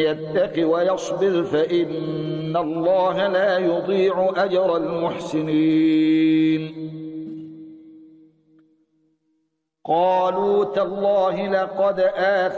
يتق ويصبر فإن الله لا يضيع أجر المحسنين. قالوا تالله لقد